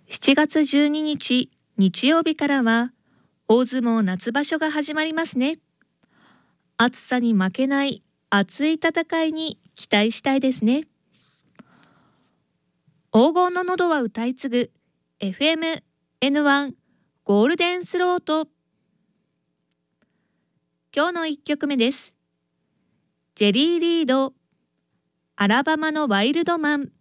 7月12日日曜日からは大相撲夏場所が始まりますね。暑さに負けない熱い戦いに期待したいですね。黄金の喉は歌い継ぐ FM-N1 ゴールデンスロート。今日の1曲目です。ジェリーリード、アラバマのワイルドマン。